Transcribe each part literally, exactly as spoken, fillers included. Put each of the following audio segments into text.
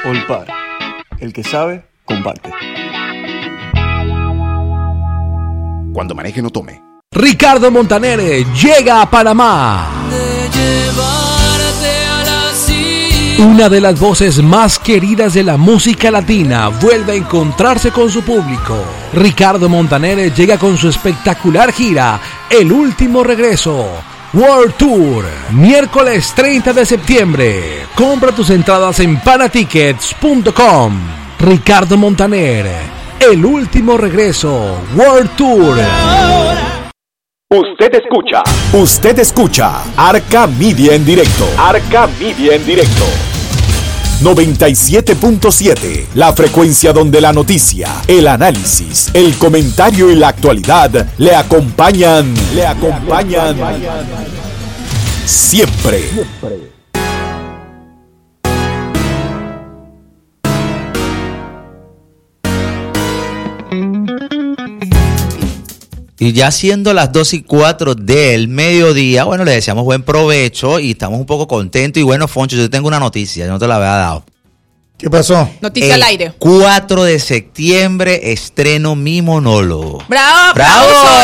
Olpar. El que sabe, comparte. Cuando maneje, no tome. Ricardo Montaner llega a Panamá. Una de las voces más queridas de la música latina vuelve a encontrarse con su público. Ricardo Montaner llega con su espectacular gira El Último Regreso World Tour, miércoles treinta de septiembre. Compra tus entradas en panatickets punto com. Ricardo Montaner, El Último Regreso World Tour. Usted escucha. Usted escucha Arca Media en directo. Arca Media en directo. noventa y siete punto siete, la frecuencia donde la noticia, el análisis, el comentario y la actualidad le acompañan, le acompañan siempre. Y ya siendo las dos y cuatro del mediodía, bueno, le deseamos buen provecho y estamos un poco contentos. Y bueno, Foncho, yo tengo una noticia, yo no te la había dado. ¿Qué pasó? Noticia al aire. cuatro de septiembre estreno mi monólogo. ¡Bravo! ¡Bravo!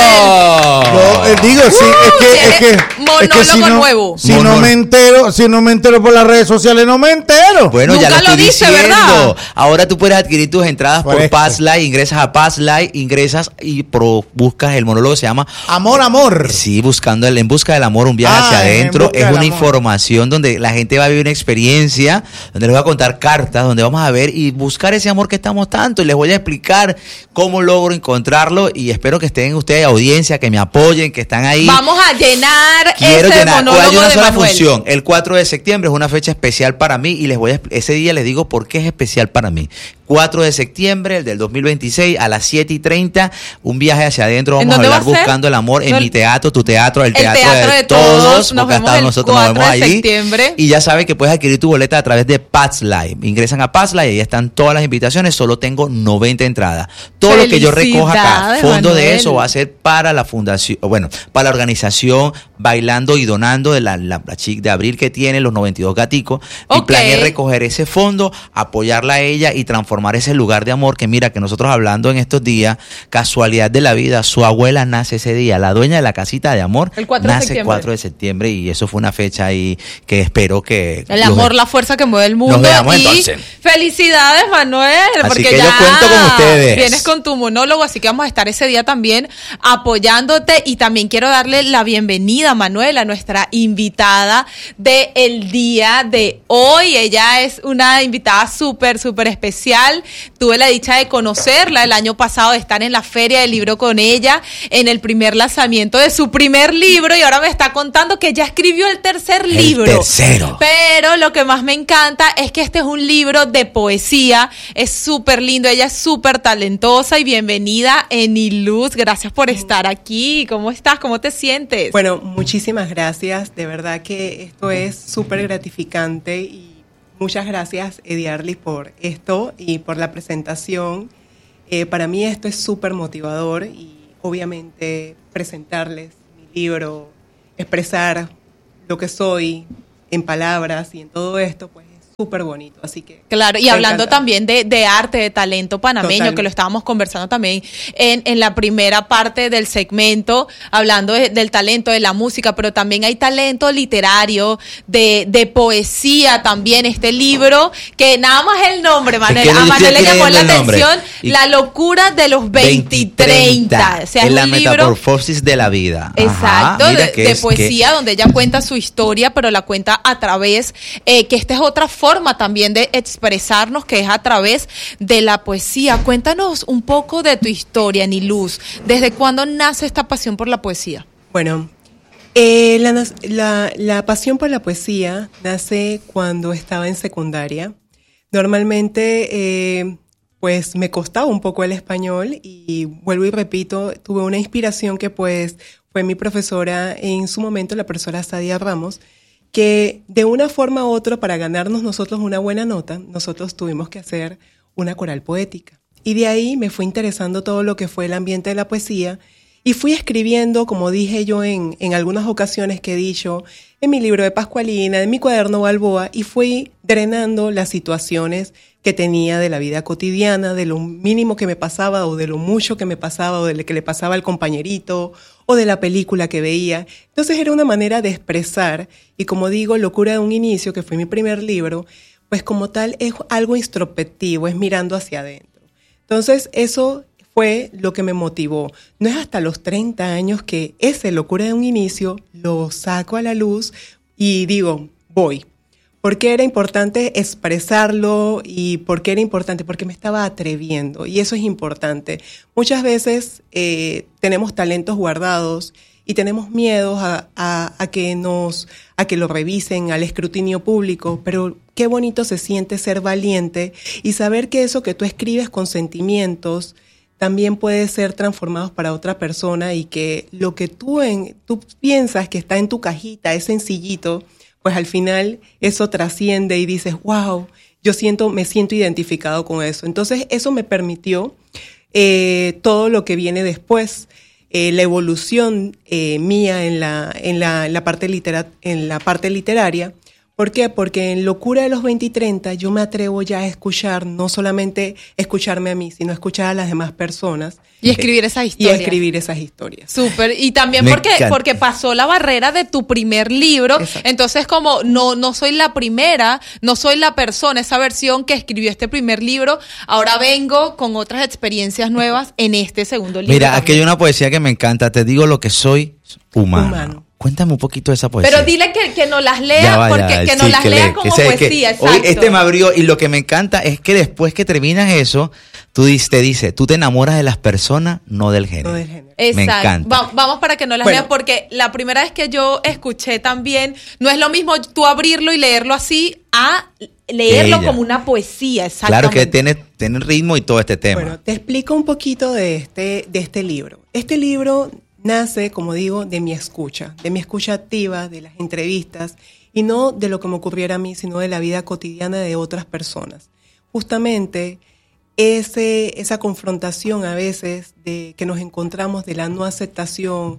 Yo eh, digo, sí, Uh, es que, es que, monólogo es que si no, nuevo. Si Monólogo. no me entero, si no me entero por las redes sociales, no me entero. Bueno, Nunca ya lo, lo estoy dice, diciendo. ¿verdad? Ahora tú puedes adquirir tus entradas Por por, esto. Passlight, ingresas a Passlight, ingresas y pro, buscas el monólogo que se llama Amor, amor. Sí, buscando el, en busca del amor, un viaje Ah, hacia en adentro. busca Es del una amor. información donde la gente va a vivir una experiencia, donde les voy a contar cartas, donde vamos a ver y buscar ese amor que estamos tanto. Y les voy a explicar cómo logro encontrarlo. Y espero que estén ustedes, audiencia, que me apoyen, que están ahí. Vamos a llenar Quiero ese llenar. Hoy monólogo hay una de sola Manuel. función. El cuatro de septiembre es una fecha especial para mí y les voy a, ese día les digo por qué es especial para mí. cuatro de septiembre, el del dos mil veintiséis, a las siete y treinta, un viaje hacia adentro. ¿En Vamos a dónde hablar va a ser? buscando el amor en No, mi teatro, tu teatro, el el teatro, teatro de, de todos, todos. Nos porque vemos hasta el nosotros nos cuatro vemos de ahí. septiembre. Y ya sabes que puedes adquirir tu boleta a través de Passlight. Ingresan a Passlight y ahí están todas las invitaciones. Solo tengo noventa entradas. Todo lo que yo recoja acá, Felicidades, fondo de Manuel. eso va a ser para la fundación, bueno, para la organización Bailando y Donando de la, la, la chica de Abril que tiene los noventa y dos gaticos. Mi Ok. plan es recoger ese fondo, apoyarla a ella y transformar ese lugar de amor que mira que nosotros hablando en estos días, casualidad de la vida, su abuela nace ese día, la dueña de la casita de amor El cuatro de nace septiembre. cuatro de septiembre y eso fue una fecha ahí que espero que El los- amor, la fuerza que mueve el mundo. Nos veamos y entonces. felicidades, Manuel. Así porque que ya yo cuento con ustedes. vienes con tu monólogo, así que vamos a estar ese día también apoyándote. Y también quiero darle la bienvenida, Manuel, a nuestra invitada de el día de hoy. Ella es una invitada súper, súper especial. Tuve la dicha de conocerla el año pasado, de estar en la Feria del Libro con ella, en el primer lanzamiento de su primer libro. Y ahora me está contando que ya escribió el tercer El libro. tercero. Pero lo que más me encanta es que este es un libro de poesía, es súper lindo, ella es súper talentosa y bienvenida, Eniluz, gracias por estar aquí. ¿Cómo estás? ¿Cómo te sientes? Bueno, muchísimas gracias, de verdad que esto es súper gratificante y muchas gracias, Ediarly, por esto y por la presentación. Eh, para mí esto es súper motivador y obviamente presentarles mi libro, expresar lo que soy en palabras y en todo esto, pues es súper bonito, así que... Claro, y me hablando encanta. también de, de arte, de talento panameño, Totalmente. que lo estábamos conversando también en, en la primera parte del segmento, hablando de- del talento, de la música, pero también hay talento literario, de, de poesía también, este libro, que nada más el nombre, Manuel, que no a estoy Manuel le llamó la escribiendo el nombre. atención, Y- La locura de los veinte y treinta. O sea, es es la un libro... metamorfosis de la vida. Exacto, Ajá, mira de, que de es- poesía, donde ella cuenta su historia, pero la cuenta a través, eh, que esta es otra forma también de expresarnos, que es a través de la poesía. Cuéntanos un poco de tu historia, Niluz. ¿Desde cuándo nace esta pasión por la poesía? Bueno, eh, la, nas- la, la pasión por la poesía nace cuando estaba en secundaria. Normalmente, eh, pues me costaba un poco el español y vuelvo y repito, tuve una inspiración que pues fue mi profesora en su momento, la profesora Sadia Ramos, que de una forma u otra, para ganarnos nosotros una buena nota, nosotros tuvimos que hacer una coral poética. Y de ahí me fue interesando todo lo que fue el ambiente de la poesía Y fui escribiendo, como dije yo en, en algunas ocasiones que he dicho, en mi libro de Pascualina, en mi cuaderno Balboa, y fui drenando las situaciones que tenía de la vida cotidiana, de lo mínimo que me pasaba o de lo mucho que me pasaba o de lo que le pasaba al compañerito o de la película que veía. Entonces era una manera de expresar, y como digo, Locura de un inicio, que fue mi primer libro, pues como tal es algo introspectivo, es mirando hacia adentro. Entonces eso fue lo que me motivó. No es hasta los treinta años que ese Locura de un inicio lo saco a la luz y digo, voy. ¿Por qué era importante expresarlo y por qué era importante? Porque me estaba atreviendo, y eso es importante. Muchas veces eh, tenemos talentos guardados y tenemos miedos a, a, a que nos, a que lo revisen, al escrutinio público, pero qué bonito se siente ser valiente y saber que eso que tú escribes con sentimientos también puede ser transformado para otra persona, y que lo que tú, en, tú piensas que está en tu cajita es sencillito, pues al final eso trasciende y dices, wow, yo siento, me siento identificado con eso. Entonces eso me permitió eh, todo lo que viene después, eh, la evolución eh, mía en la, en la, en la parte litera, en la parte literaria. ¿Por qué? Porque en Locura de los veinte y treinta yo me atrevo ya a escuchar, no solamente escucharme a mí, sino escuchar a las demás personas. Y escribir esas historias. Y escribir esas historias. Súper. Y también Me porque, encanta. porque pasó la barrera de tu primer libro. Exacto. Entonces, como no, no soy la primera, no soy la persona, esa versión que escribió este primer libro, ahora vengo con otras experiencias nuevas en este segundo libro. Mira, también. aquí hay una poesía que me encanta. Te digo lo que soy, humano. Humano. Cuéntame un poquito de esa poesía. Pero dile que, que nos las lea, Ya va, porque ya, que sí, nos las que lea lee, como que sé que poesía, hoy exacto. este me abrió, y lo que me encanta es que después que terminas eso, tú dices, te dice, tú te enamoras de las personas, no del género. No del género. Exacto. Me encanta. Va- vamos para que no las Bueno. leas, porque la primera vez que yo escuché también, no es lo mismo tú abrirlo y leerlo así a leerlo Ella. como una poesía, exactamente. Claro que tiene, tiene ritmo y todo este tema. Bueno, te explico un poquito de este, de este libro. Este libro nace, como digo, de mi escucha, de mi escucha activa, de las entrevistas, y no de lo que me ocurriera a mí, sino de la vida cotidiana de otras personas. Justamente ese, esa confrontación a veces de que nos encontramos de la no aceptación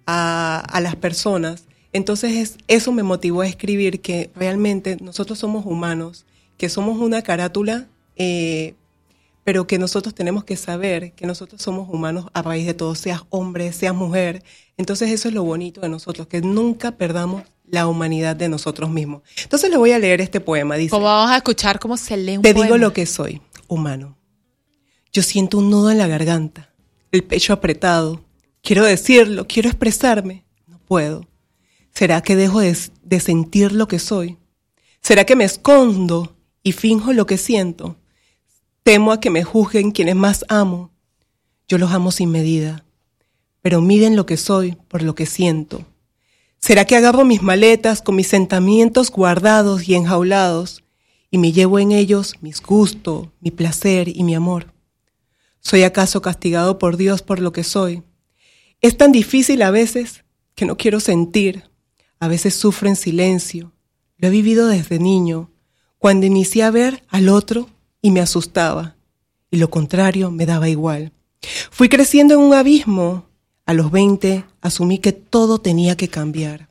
a, a las personas, entonces es, eso me motivó a escribir que realmente nosotros somos humanos, que somos una carátula, eh, pero que nosotros tenemos que saber que nosotros somos humanos a raíz de todo, seas hombre, seas mujer. Entonces eso es lo bonito de nosotros, que nunca perdamos la humanidad de nosotros mismos. Entonces le voy a leer este poema. Dice, Como vamos a escuchar cómo se lee un te poema. digo lo que soy, humano. Yo siento un nudo en la garganta, el pecho apretado. Quiero decirlo, quiero expresarme. No puedo. ¿Será que dejo de, de sentir lo que soy? ¿Será que me escondo y finjo lo que siento? Temo a que me juzguen quienes más amo. Yo los amo sin medida, pero miden lo que soy por lo que siento. ¿Será que agarro mis maletas con mis sentimientos guardados y enjaulados y me llevo en ellos mis gustos, mi placer y mi amor? ¿Soy acaso castigado por Dios por lo que soy? Es tan difícil a veces que no quiero sentir. A veces sufro en silencio. Lo he vivido desde niño, cuando inicié a ver al otro y me asustaba, y lo contrario me daba igual. Fui creciendo en un abismo. A los veinte asumí que todo tenía que cambiar.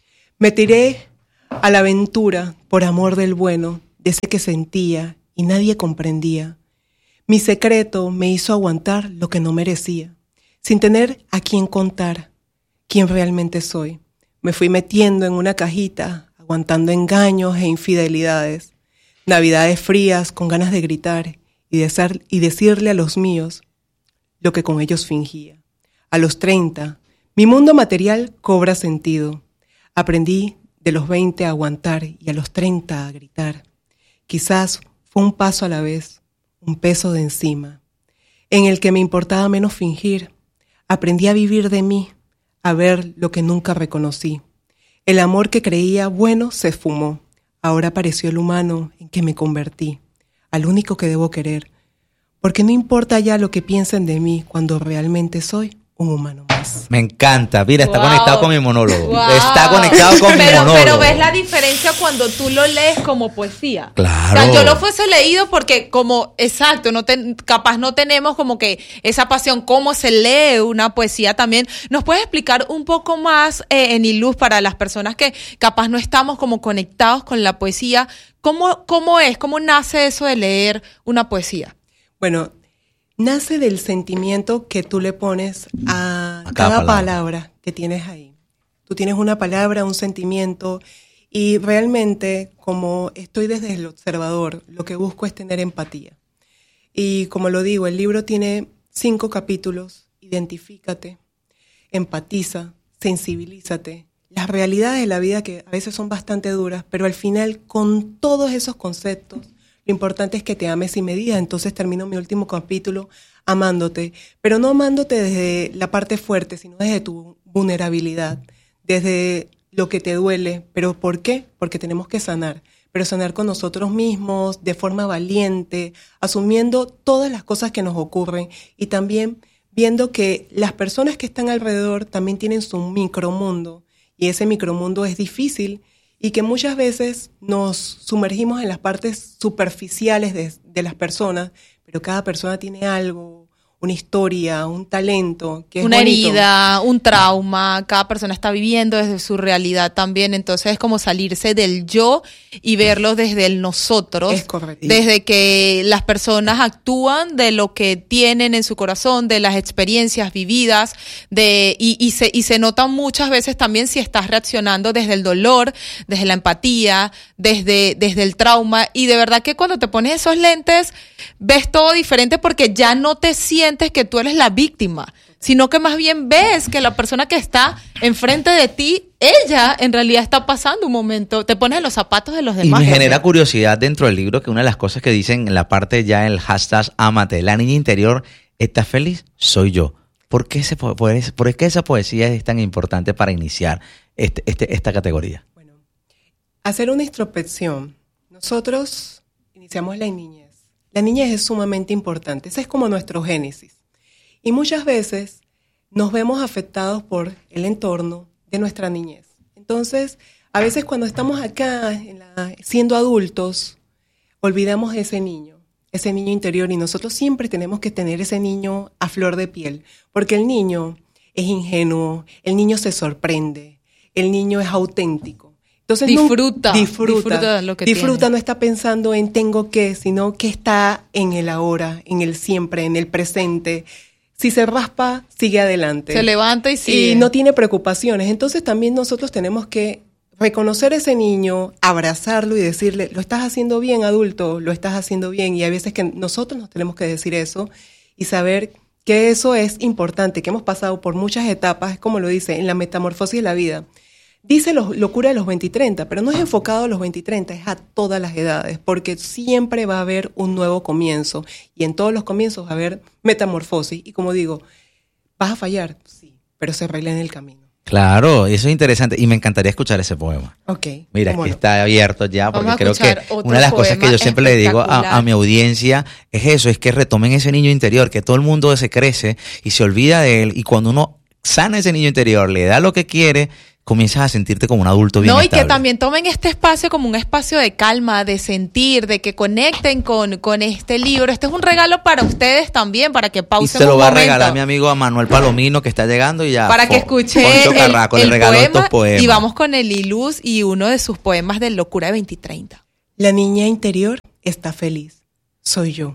Me tiré a la aventura por amor del bueno, de ese que sentía y nadie comprendía. Mi secreto me hizo aguantar lo que no merecía, sin tener a quién contar quién realmente soy. Me fui metiendo en una cajita, aguantando engaños e infidelidades. Navidades frías con ganas de gritar y, de ser, y decirle a los míos lo que con ellos fingía. A los treinta, mi mundo material cobra sentido. Aprendí de los veinte a aguantar y a los treinta a gritar. Quizás fue un paso a la vez, un peso de encima, en el que me importaba menos fingir. Aprendí a vivir de mí, a ver lo que nunca reconocí. El amor que creía bueno se esfumó. Ahora apareció el humano en que me convertí, al único que debo querer, porque no importa ya lo que piensen de mí cuando realmente soy un humano más. Me encanta. Mira, está Wow. conectado con mi monólogo. Wow. Está conectado con mi pero, monólogo. Pero ves la diferencia cuando tú lo lees como poesía. Claro. O sea, yo lo fuese leído porque como, exacto, no te, capaz no tenemos como que esa pasión, cómo se lee una poesía también. ¿Nos puedes explicar un poco más, eh, en Iluz, para las personas que capaz no estamos como conectados con la poesía? ¿Cómo, cómo es? ¿Cómo nace eso de leer una poesía? Bueno, nace del sentimiento que tú le pones a, A cada cada palabra. palabra que tienes ahí. Tú tienes una palabra, un sentimiento, y realmente, como estoy desde el observador, lo que busco es tener empatía. Y como lo digo, el libro tiene cinco capítulos: identifícate, empatiza, sensibilízate, las realidades de la vida que a veces son bastante duras, pero al final, con todos esos conceptos, lo importante es que te ames sin medida. Entonces termino mi último capítulo amándote, pero no amándote desde la parte fuerte, sino desde tu vulnerabilidad, desde lo que te duele. ¿Pero por qué? Porque tenemos que sanar, pero sanar con nosotros mismos, de forma valiente, asumiendo todas las cosas que nos ocurren y también viendo que las personas que están alrededor también tienen su micromundo, y ese micromundo es difícil, y que muchas veces nos sumergimos en las partes superficiales de, de las personas, pero cada persona tiene algo, una historia, un talento que es Una bonito. herida, un trauma, cada persona está viviendo desde su realidad también, entonces es como salirse del yo y verlo desde el nosotros. Es correcto. Desde que las personas actúan de lo que tienen en su corazón, de las experiencias vividas, de y, y, se, y se nota muchas veces también si estás reaccionando desde el dolor, desde la empatía, desde, desde el trauma, y de verdad que cuando te pones esos lentes ves todo diferente porque ya no te sientes que tú eres la víctima, sino que más bien ves que la persona que está enfrente de ti, ella en realidad está pasando un momento, te pones en los zapatos de los Y demás. me genera curiosidad dentro del libro que una de las cosas que dicen en la parte ya el hashtag Ámate, la niña interior está feliz, soy yo. ¿Por qué, ese, po- por, por qué esa poesía es tan importante para iniciar este, este, esta categoría? Bueno, hacer una introspección. Nosotros iniciamos la niñez. La niñez es sumamente importante. Ese es como nuestro génesis. Y muchas veces nos vemos afectados por el entorno de nuestra niñez. Entonces, a veces cuando estamos acá en la, siendo adultos, olvidamos ese niño, ese niño interior, y nosotros siempre tenemos que tener ese niño a flor de piel, porque el niño es ingenuo, el niño se sorprende, el niño es auténtico. Entonces, Disfruta, no, disfruta, disfruta lo que disfruta, tiene. no está pensando en tengo que, sino que está en el ahora, en el siempre, en el presente. Si se raspa, sigue adelante. Se levanta y sigue. Y no tiene preocupaciones. Entonces también nosotros tenemos que reconocer a ese niño, abrazarlo y decirle, lo estás haciendo bien, adulto, lo estás haciendo bien. Y hay veces que nosotros nos tenemos que decir eso y saber que eso es importante, que hemos pasado por muchas etapas, es como lo dice, en la metamorfosis de la vida. Dice lo, locura de los veinte y treinta, pero no es enfocado a los veinte y treinta, es a todas las edades, porque siempre va a haber un nuevo comienzo, y en todos los comienzos va a haber metamorfosis, y como digo, ¿vas a fallar? Sí, pero se arregla en el camino. Claro, eso es interesante y me encantaría escuchar ese poema. Ok. Mira, ¿cómo que no? está abierto ya, porque Vamos a creo que escuchar otro una de las cosas que poema yo siempre le digo a, espectacular. a mi audiencia es eso, es que retomen ese niño interior, que todo el mundo se crece y se olvida de él, y cuando uno sana ese niño interior, le da lo que quiere, comienzas a sentirte como un adulto bien No, y estable. que también tomen este espacio como un espacio de calma, de sentir, de que conecten con, con este libro. Este es un regalo para ustedes también, para que Y pausen se lo un va a momento, regalar mi amigo a Manuel Palomino, que está llegando, y ya. para que po- escuche Poncho el, Carrasco le el regaló poema, estos poemas. y vamos con el Iluz y uno de sus poemas de Locura de veinte y treinta. La niña interior está feliz. Soy yo.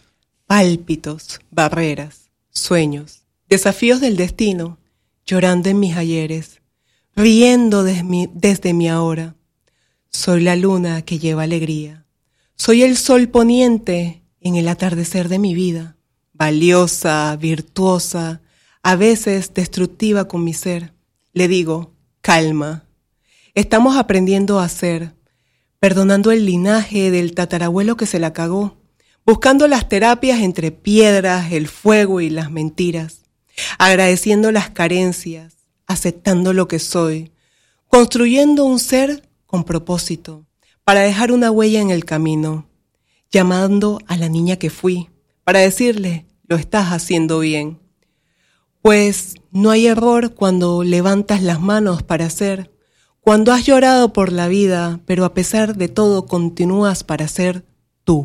Pálpitos, barreras, sueños, desafíos del destino, llorando en mis ayeres, riendo desde mi, desde mi ahora. Soy la luna que lleva alegría. Soy el sol poniente en el atardecer de mi vida, valiosa, virtuosa, a veces destructiva con mi ser. Le digo, calma. Estamos aprendiendo a ser, perdonando el linaje del tatarabuelo que se la cagó, buscando las terapias entre piedras, el fuego y las mentiras, agradeciendo las carencias, aceptando lo que soy, construyendo un ser con propósito, para dejar una huella en el camino, llamando a la niña que fui, para decirle, lo estás haciendo bien. Pues no hay error cuando levantas las manos para ser, cuando has llorado por la vida, pero a pesar de todo continúas para ser tú.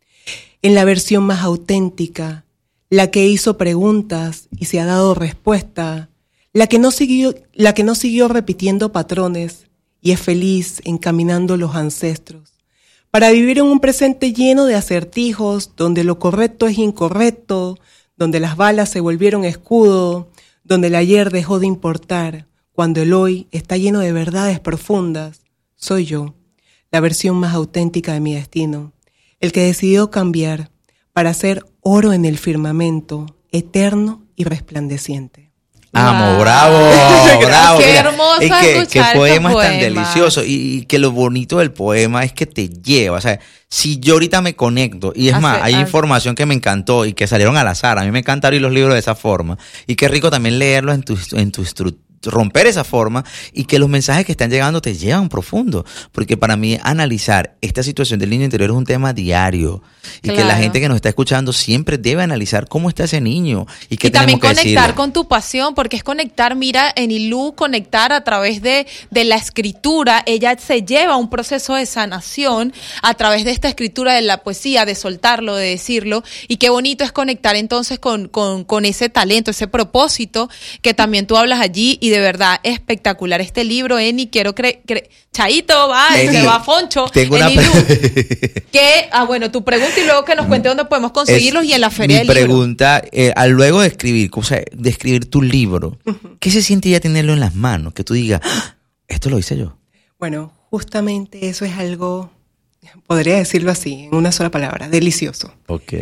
En la versión más auténtica, la que hizo preguntas y se ha dado respuesta, la que no siguió, la que no siguió repitiendo patrones y es feliz encaminando los ancestros, para vivir en un presente lleno de acertijos, donde lo correcto es incorrecto, donde las balas se volvieron escudo, donde el ayer dejó de importar, cuando el hoy está lleno de verdades profundas. Soy yo, la versión más auténtica de mi destino, el que decidió cambiar para ser oro en el firmamento, eterno y resplandeciente. Amo, Wow. bravo, bravo. Qué Mira, hermoso es que, escuchar que poema estos es tan poemas. delicioso y, y que lo bonito del poema es que te lleva. O sea, si yo ahorita me conecto, y es Hace- más, hay ah. información que me encantó y que salieron al azar. A mí me encanta abrir los libros de esa forma. Y qué rico también leerlos en tu, en tu estructura. Romper esa forma y que los mensajes que están llegando te llevan profundo, porque para mí analizar esta situación del niño interior es un tema diario y que la Claro. gente que nos está escuchando siempre debe analizar cómo está ese niño y qué Y también tenemos que conectar decirle. con tu pasión, porque es conectar, mira, en Ilú, conectar a través de, de la escritura. Ella se lleva un proceso de sanación a través de esta escritura de la poesía, de soltarlo, de decirlo. Y qué bonito es conectar entonces con, con, con ese talento, ese propósito que también tú hablas allí. Y de verdad, espectacular este libro, Eni. Quiero creer. Cre Chaito, va, Eni, se va Foncho. tengo una Eni Lu. pre- Que, ah, bueno, tu pregunta y luego que nos cuente dónde podemos conseguirlos Es y en la feria mi del libro. pregunta, eh, al luego de escribir, o sea, de escribir tu libro, ¿qué se siente ya tenerlo en las manos? Que tú digas, ¡ah! Esto lo hice yo. Bueno, justamente eso es algo, podría decirlo así, en una sola palabra, delicioso. Ok.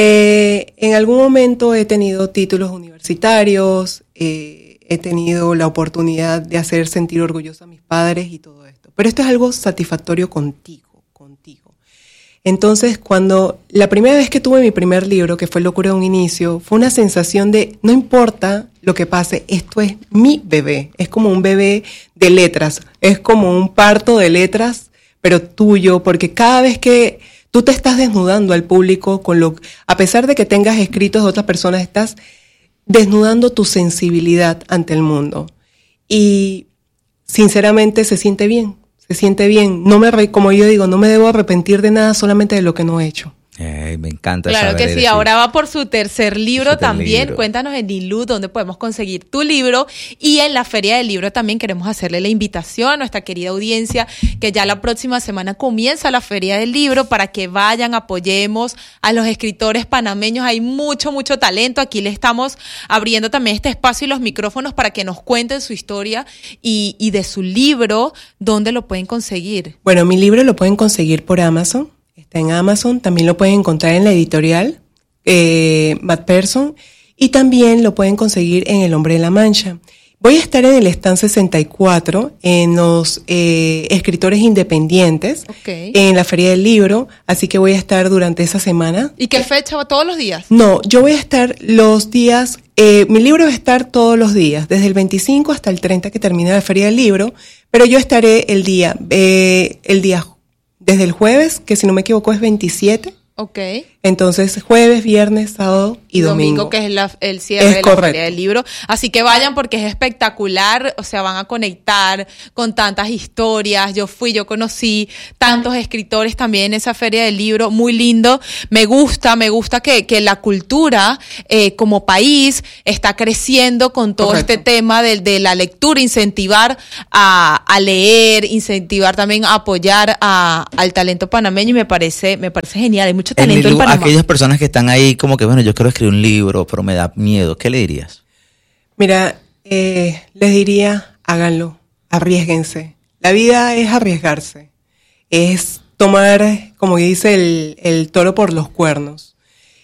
Eh, en algún momento he tenido títulos universitarios, eh, he tenido la oportunidad de hacer sentir orgullosos a mis padres y todo esto. Pero esto es algo satisfactorio contigo, contigo. Entonces, cuando la primera vez que tuve mi primer libro, que fue Locura de un inicio, fue una sensación de, no importa lo que pase, esto es mi bebé. Es como un bebé de letras, es como un parto de letras, pero tuyo, porque cada vez que tú te estás desnudando al público, con lo, a pesar de que tengas escritos de otras personas, estás desnudando tu sensibilidad ante el mundo. Y sinceramente se siente bien, se siente bien. No me, como yo digo, no me debo arrepentir de nada, solamente de lo que no he hecho. Ay, me encanta Claro saber que sí, decir. ahora va por su tercer libro Su tercer también. libro. Cuéntanos en Ilú dónde podemos conseguir tu libro, y en la Feria del Libro también queremos hacerle la invitación a nuestra querida audiencia que ya la próxima semana comienza la Feria del Libro para que vayan, apoyemos a los escritores panameños. Hay mucho, mucho talento. Aquí le estamos abriendo también este espacio y los micrófonos para que nos cuenten su historia y, y de su libro, dónde lo pueden conseguir. Bueno, mi libro lo pueden conseguir por Amazon. Está en Amazon, también lo pueden encontrar en la editorial eh, Matt Person, y también lo pueden conseguir en El Hombre de la Mancha. Voy a estar en el stand sesenta y cuatro, en los eh, escritores independientes, Okay. en la Feria del Libro, así que voy a estar durante esa semana. ¿Y qué fecha va? ¿Todos los días? No, yo voy a estar los días, eh, mi libro va a estar todos los días, desde el veinticinco hasta el treinta que termina la Feria del Libro, pero yo estaré el día, eh, el día desde el jueves, que si no me equivoco es veintisiete. Ok. Entonces, jueves, viernes, sábado y domingo. que es la- el cierre Es de la correcto. Feria del Libro. Así que vayan porque es espectacular, o sea, van a conectar con tantas historias. Yo fui, yo conocí tantos escritores también en esa Feria del Libro, muy lindo. Me gusta, me gusta que, que la cultura eh, como país está creciendo con todo Correcto. este tema de, de la lectura, incentivar a, a leer, incentivar también a apoyar a, al talento panameño, y me parece, me parece genial. Hay mucho talento en Emilu, Panamá. aquellas personas que están ahí como que, bueno, yo quiero escribir un libro, pero me da miedo, ¿qué le dirías? Mira, eh, les diría, háganlo, arriésguense. La vida es arriesgarse, es tomar, como dice el, el toro por los cuernos.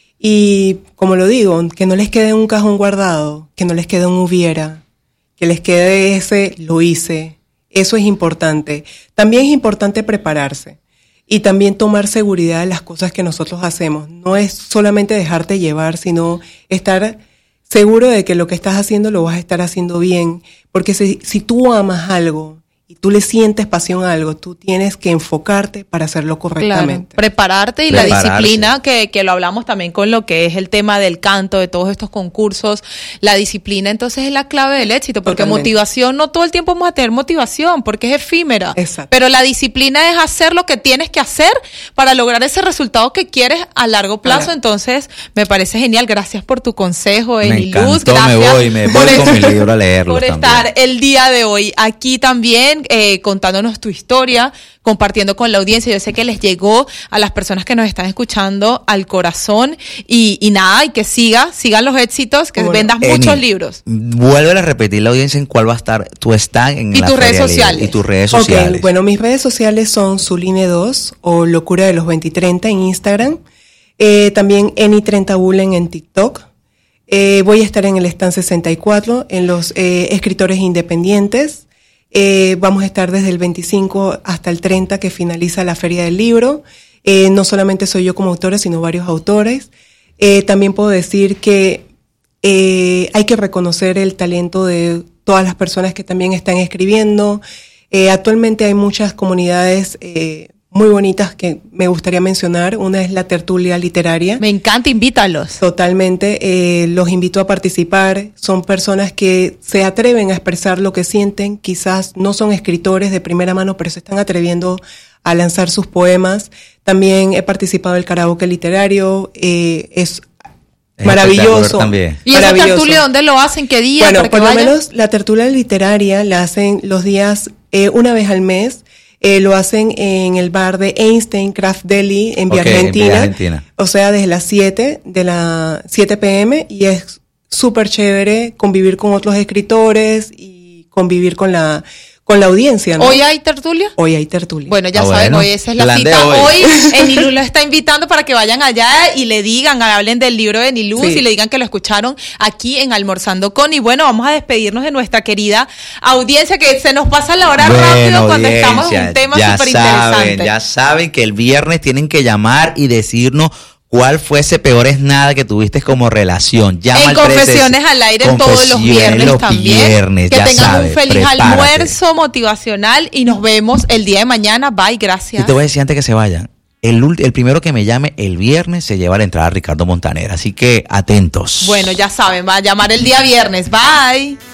Y como lo digo, que no les quede un cajón guardado, que no les quede un hubiera, que les quede ese lo hice. Eso es importante. También es importante prepararse y también tomar seguridad de las cosas que nosotros hacemos. No es solamente dejarte llevar, sino estar seguro de que lo que estás haciendo lo vas a estar haciendo bien. Porque si, si tú amas algo y tú le sientes pasión a algo, tú tienes que enfocarte para hacerlo correctamente. Claro, prepararte y Prepararse. la disciplina, que, que lo hablamos también con lo que es el tema del canto, de todos estos concursos. La disciplina entonces es la clave del éxito, porque Totalmente. motivación, no todo el tiempo vamos a tener motivación, porque es efímera. Exacto. Pero la disciplina es hacer lo que tienes que hacer para lograr ese resultado que quieres a largo plazo. Claro. Entonces, me parece genial. Gracias por tu consejo, Me Eniluz. encantó, me Gracias voy, me por voy con estar- mi libro a leerlo por también. estar el día de hoy aquí también eh, contándonos tu historia, compartiendo con la audiencia. Yo sé que les llegó a las personas que nos están escuchando al corazón y, y nada, y que siga, sigan los éxitos, que Bueno, vendas Eni, muchos libros. Vuelve a repetir la audiencia en cuál va a estar tu stand en Y la tus Feria redes del Libro. sociales. Y tus redes Ok, sociales. bueno, mis redes sociales son Zuline dos o Locura de los veinte y treinta en Instagram. Eh, también Eni treinta Bullen en TikTok. Eh, voy a estar en el stand sesenta y cuatro en los eh, escritores independientes. Eh, vamos a estar desde el veinticinco hasta el treinta que finaliza la Feria del Libro. Eh, no solamente soy yo como autora, sino varios autores. Eh, también puedo decir que eh, hay que reconocer el talento de todas las personas que también están escribiendo. Eh, actualmente hay muchas comunidades eh, muy bonitas que me gustaría mencionar. Una es la tertulia literaria. Me encanta, invítalos. Totalmente, eh, los invito a participar. Son personas que se atreven a expresar lo que sienten. Quizás no son escritores de primera mano, pero se están atreviendo a lanzar sus poemas. También he participado del karaoke literario. Eh, es Es maravilloso. espectacular también. ¿Y esa maravilloso. tertulia dónde lo hacen? ¿Qué día? Bueno, para que por lo vayan? menos la tertulia literaria la hacen los días, eh, una vez al mes. Eh, lo hacen en el bar de Einstein Craft Deli en Vía Ok, en Argentina. Vía Argentina. O sea, desde las siete de la siete pm y es súper chévere convivir con otros escritores y convivir con la con la audiencia, ¿no? ¿Hoy hay tertulia? Hoy hay tertulia. Bueno, ya Ah, saben, bueno. hoy esa es la Plan de cita. hoy. Hoy Eniluz lo está invitando para que vayan allá y le digan, hablen del libro de Eniluz Sí. y le digan que lo escucharon aquí en Almorzando con. Y bueno, vamos a despedirnos de nuestra querida audiencia, que se nos pasa la hora Bueno, rápido cuando audiencia, estamos en un tema ya súper saben, interesante. ya saben que el viernes tienen que llamar y decirnos cuál fue ese peor es nada que tuviste como relación. Llama En al trece Confesiones al Aire todos los Confesiones viernes los también. viernes, que ya tengan sabes, un feliz prepárate. almuerzo motivacional y nos vemos el día de mañana. Bye, gracias. Y te voy a decir antes que se vayan, el, ulti- el primero que me llame el viernes se lleva la entrada a Ricardo Montaner, así que atentos. Bueno, ya saben, va a llamar el día viernes. Bye.